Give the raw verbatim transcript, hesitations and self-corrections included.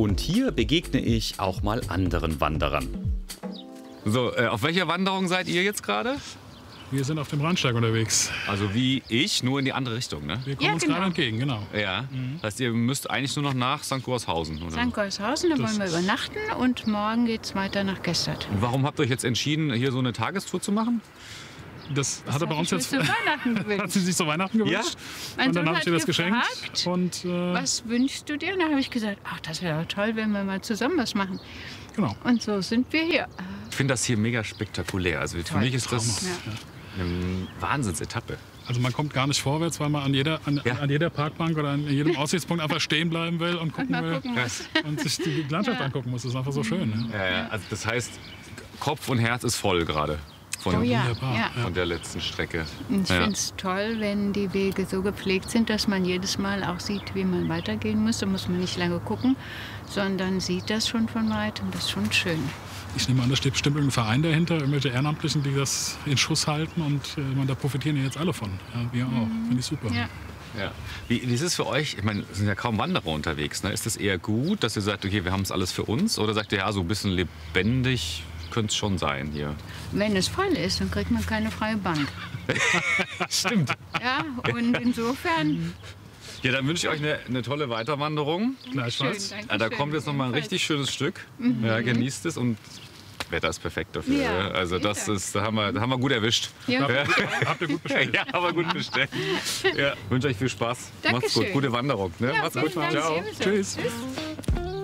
Und hier begegne ich auch mal anderen Wanderern. So, äh, auf welcher Wanderung seid ihr jetzt gerade? Wir sind auf dem Rheinsteig unterwegs. Also wie ich, nur in die andere Richtung, ne? Wir kommen Ja, uns genau. gerade entgegen, genau. Ja. Mhm. Das heißt, ihr müsst eigentlich nur noch nach Sankt Gorshausen, oder? Sankt Gorshausen, da Das wollen wir ist- übernachten und morgen geht's weiter nach Gestert. Und warum habt ihr euch jetzt entschieden, hier so eine Tagestour zu machen? Das, hat er bei hab uns ich mir jetzt. zu Weihnachten Hat gewünscht. sie sich so Weihnachten gewünscht? Mein Und dann Sohn habe ich hat dir das geschenkt. gefragt, Und äh, Was wünschst du dir? Und da habe ich gesagt, ach, das wäre toll, wenn wir mal zusammen was machen. genau. Und so sind wir hier. Ich finde das hier mega spektakulär. Also für Toll. mich ist das Traumhaft, ja. eine Wahnsinnsetappe. Also man kommt gar nicht vorwärts, weil man an jeder, an, Ja. an jeder Parkbank oder an jedem Aussichtspunkt einfach stehen bleiben will und gucken Mal will gucken, was. und sich die Landschaft Ja. angucken muss. Das ist einfach so schön. Ne? Ja, ja. Also das heißt, Kopf und Herz ist voll gerade von, Oh ja, Wunderbar, ja. ja. von der letzten Strecke. Und ich Ja. finde es toll, wenn die Wege so gepflegt sind, dass man jedes Mal auch sieht, wie man weitergehen muss. Da muss man nicht lange gucken, sondern sieht das schon von weitem. Das ist schon schön. Ich nehme an, da steht bestimmt irgendein Verein dahinter, irgendwelche Ehrenamtlichen, die das in Schuss halten und äh, man, da profitieren ja jetzt alle von. Ja, wir auch. Finde ich super. Ja. Ja. Wie, wie ist es für euch? Ich meine, es sind ja kaum Wanderer unterwegs. Ne? Ist das eher gut, dass ihr sagt, okay, wir haben es alles für uns? Oder sagt ihr, ja, so ein bisschen lebendig könnte es schon sein hier? Wenn es voll ist, dann kriegt man keine freie Bank. Stimmt. Ja, und insofern. Ja, dann wünsche ich euch eine, eine tolle Weiterwanderung. Gleichfalls. Schön, danke Ja, da schön. kommt jetzt noch mal ein richtig schönes Stück. Ja, genießt es und Wetter ist perfekt dafür. Ja, ne? Also vielen das Dank. ist, da haben wir, da haben wir gut erwischt. Ja. Ja. Habt ihr gut bestellt? Ja, aber gut bestellt. Ja, wünsche euch viel Spaß. Macht's gut. Dankeschön. Gute Wanderung. Ne? Ja, Macht's vielen gut. Dank, Ciao. ebenso. Tschüss. Tschüss.